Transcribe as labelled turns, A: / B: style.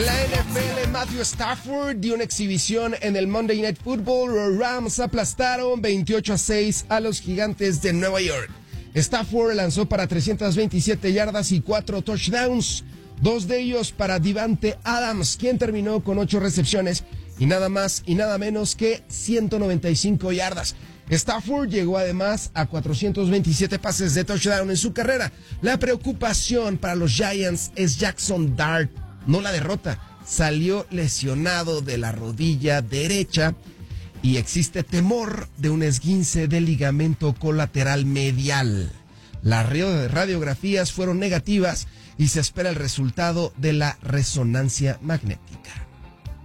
A: En la NFL, Matthew Stafford dio una exhibición en el Monday Night Football. Los Rams aplastaron 28-6 a los Gigantes de Nueva York. Stafford lanzó para 327 yardas y 4 touchdowns, 2 de ellos para Davante Adams, quien terminó con 8 recepciones y nada más y nada menos que 195 yardas. Stafford llegó además a 427 pases de touchdown en su carrera. La preocupación para los Giants es Jackson Dart, no la derrota. Salió lesionado de la rodilla derecha y existe temor de un esguince del ligamento colateral medial. Las radiografías fueron negativas y se espera el resultado de la resonancia magnética.